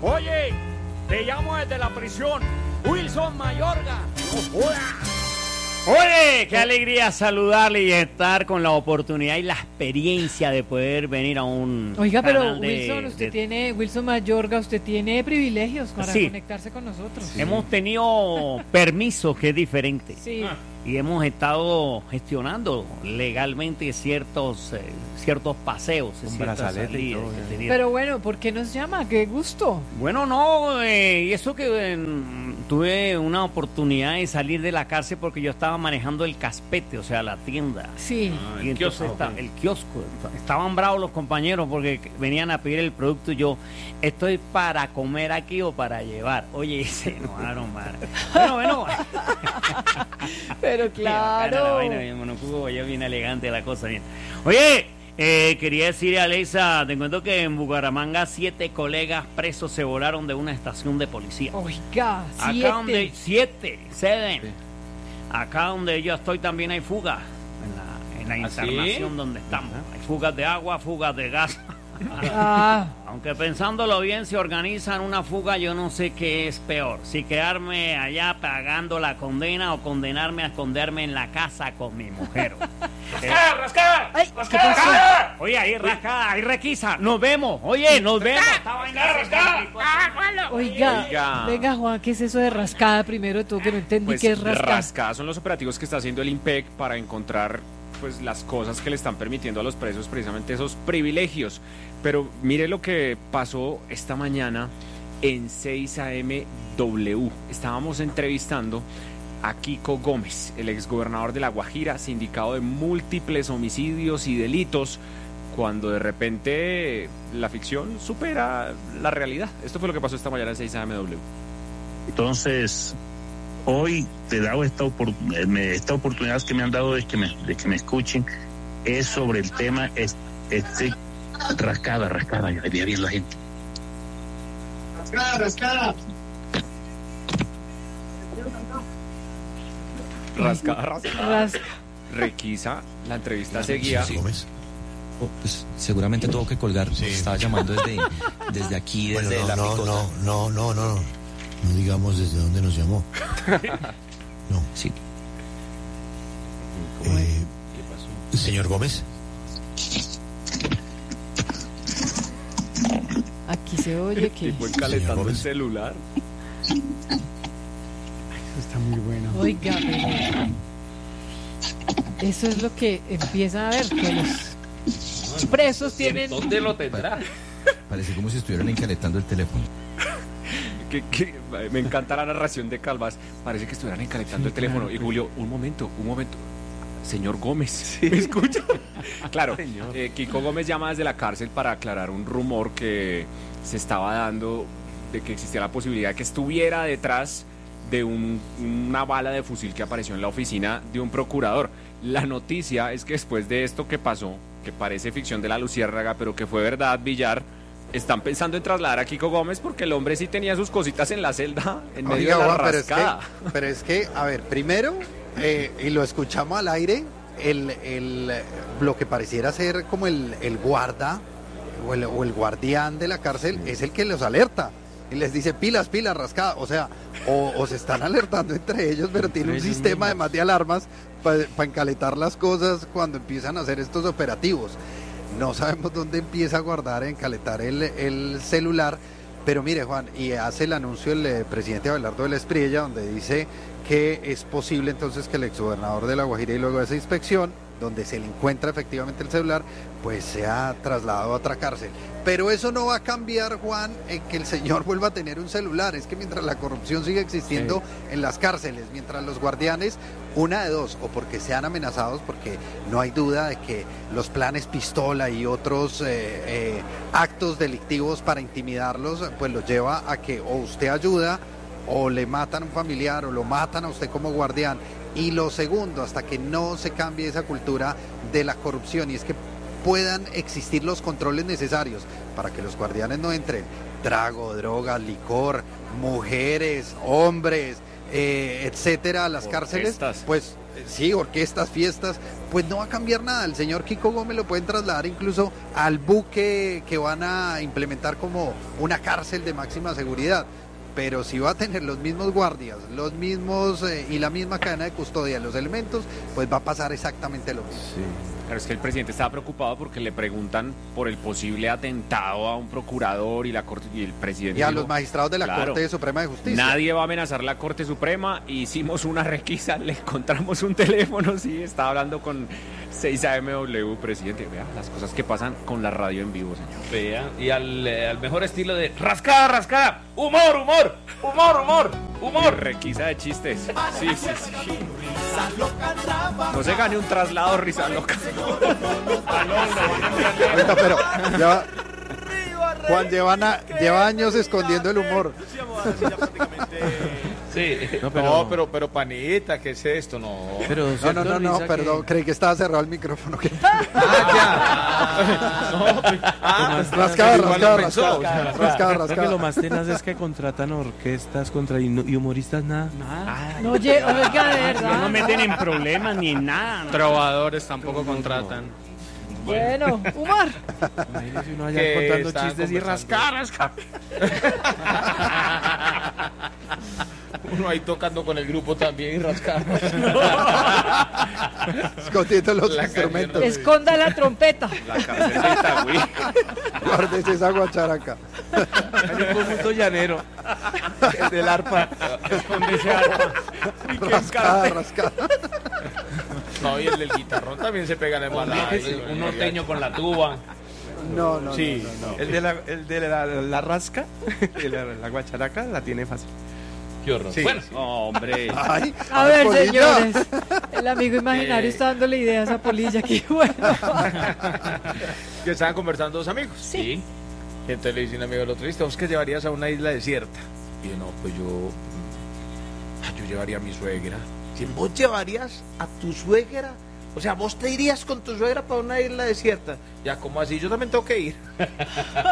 Oye, te llamo desde la prisión, Wilson Mayorga. Oye, qué alegría saludarle y estar con la oportunidad y la experiencia de poder venir a un Oiga, pero canal Wilson Mayorga, usted tiene privilegios para Sí. conectarse con nosotros. Sí. Hemos tenido permisos, que es diferente. Sí. Y hemos estado gestionando legalmente ciertos paseos, Con ciertas brazalete y salidas todo, que tenía. Pero bueno, ¿por qué nos llama? ¡Qué gusto! Bueno, no, y eso que tuve una oportunidad de salir de la cárcel porque yo estaba manejando el caspete, o sea, la tienda. Sí. Y entonces el kiosco. Estaban bravos los compañeros porque venían a pedir el producto y yo, ¿estoy para comer aquí o para llevar? Oye, se enojaron, madre. Bueno. Pero claro. Ya viene elegante la cosa, bien. Oye, quería decirle a Alexa, te cuento que en Bucaramanga 7 colegas presos se volaron de una estación de policía. Oiga, Acá donde 7. Acá donde yo estoy también hay fugas en la internación ¿sí? donde estamos. Hay fugas de agua, fugas de gas. Ah, Aunque pensándolo bien, si organizan una fuga, yo no sé qué es peor. Si quedarme allá pagando la condena o condenarme a esconderme en la casa con mi mujer. ¡Rascada! ay, ¿qué pasó? Oye, ahí rascada, ahí requisa. Nos vemos. Oye, nos vemos. Oiga, venga Juan, ¿qué es eso de rascada? Primero de todo, que no entendí Pues qué es rascada. rascada son los operativos que está haciendo el IMPEC para encontrar pues las cosas que le están permitiendo a los presos precisamente esos privilegios. Pero mire lo que pasó esta mañana en 6am W. Estábamos entrevistando a Kiko Gómez, el exgobernador de La Guajira, sindicado de múltiples homicidios y delitos, cuando de repente la ficción supera la realidad. Esto fue lo que pasó esta mañana en 6am W. Entonces, hoy te he dado esta oportunidad que me han dado de que me escuchen, es sobre el tema rascada, ya veía bien la gente. Rascada. Requisa, la entrevista seguía. Sí. Pues seguramente tuvo que colgar, sí. Estaba llamando desde aquí, desde la picota. No digamos desde dónde nos llamó. No. Sí. ¿Qué pasó? Señor Gómez. Aquí se oye que... Tipo encalentando el celular. Eso está muy bueno. Oiga, pero... Eso es lo que empieza a ver, que los presos tienen... ¿Dónde lo tendrá? Parece como si estuvieran encalentando el teléfono. Que me encanta la narración de Calvas. Parece que estuvieran encalentando el teléfono. Y Julio, un momento. Señor Gómez, ¿me escucha? Claro, Kiko Gómez llama desde la cárcel para aclarar un rumor que se estaba dando de que existía la posibilidad de que estuviera detrás de una bala de fusil que apareció en la oficina de un procurador. La noticia es que después de esto que pasó, que parece ficción de la Luciérnaga, pero que fue verdad, Villar, están pensando en trasladar a Kiko Gómez porque el hombre sí tenía sus cositas en la celda en medio de la rascada. Pero es que, a ver, primero, y lo escuchamos al aire, lo que pareciera ser como el guarda o el guardián de la cárcel es el que los alerta y les dice pilas, rascada. O sea, o se están alertando entre ellos, pero tiene un sistema además de alarmas para encaletar las cosas cuando empiezan a hacer estos operativos. No sabemos dónde empieza a guardar, encaletar el celular, pero mire, Juan, y hace el anuncio el presidente Abelardo de la Espriella, donde dice que es posible entonces que el exgobernador de La Guajira, y luego de esa inspección, donde se le encuentra efectivamente el celular, pues sea trasladado a otra cárcel. Pero eso no va a cambiar, Juan, que el señor vuelva a tener un celular. Es que mientras la corrupción sigue existiendo en las cárceles, mientras los guardianes, una de dos, o porque sean amenazados, porque no hay duda de que los planes pistola y otros actos delictivos para intimidarlos, pues los lleva a que o usted ayuda, o le matan a un familiar, o lo matan a usted como guardián. Y lo segundo, hasta que no se cambie esa cultura de la corrupción, y es que puedan existir los controles necesarios para que los guardianes no entren trago, drogas, licor, mujeres, hombres, etcétera, a las cárceles, pues sí, orquestas, fiestas, pues no va a cambiar nada. El señor Kiko Gómez lo pueden trasladar incluso al buque que van a implementar como una cárcel de máxima seguridad. Pero si va a tener los mismos guardias, los mismos y la misma cadena de custodia, los elementos, pues va a pasar exactamente lo mismo. Sí. Claro, es que el presidente estaba preocupado porque le preguntan por el posible atentado a un procurador y la Corte y el presidente. Y a dijo, los magistrados de la claro, Corte Suprema de Justicia. Nadie va a amenazar la Corte Suprema. Hicimos una requisa, le encontramos un teléfono, sí, estaba hablando con 6AMW, presidente. Vea las cosas que pasan con la radio en vivo, señor. Vea, y al mejor estilo de rascada, rascada, humor, humor, humor, humor, humor. Requisa de chistes. Sí. No se gane un traslado, risa loca. Oiga, pero Juan lleva años escondiendo el humor. Sí. No, pero panita, ¿qué es esto? No. Pero No, perdón, creí que estaba cerrado el micrófono. Rascada. Creo que lo más tenaz es que contratan orquestas y humoristas nada. No, oiga, de verdad. No meten en problemas ni en nada. Trovadores tampoco contratan. Bueno, humor. Imagínese uno allá contando chistes y rascar. Uno ahí tocando con el grupo también y rascando. Escondiendo los instrumentos. Esconda la trompeta. La cárcel güey. Guárdese esa guacharaca. Hay un conjunto llanero. El del arpa. Esconde ese arpa. Rascada. No, y el del guitarrón también se pega en el balada. Un norteño con la tuba. No. Sí, el de la rasca, la guacharaca, la tiene fácil. Qué horror. Sí. Bueno, Hombre. Ay, A ver, Polilla. señores. El amigo imaginario está dándole ideas a Polilla. Qué bueno. Que estaban conversando dos amigos. sí. Y entonces le dice un amigo al otro, ¿vos qué llevarías a una isla desierta? Y yo, no, pues yo llevaría a mi suegra. Si vos llevarías a tu suegra, o sea, vos te irías con tu suegra para una isla desierta. Ya, ¿cómo así? Yo también tengo que ir.